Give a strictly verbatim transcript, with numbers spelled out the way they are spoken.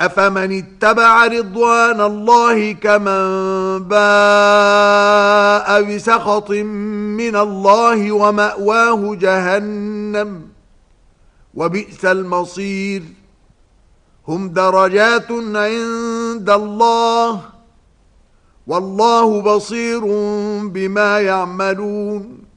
أفمن اتبع رضوان الله كمن باء بسخط من الله ومأواه جهنم وبئس المصير هم درجات عند الله والله بصير بما يعملون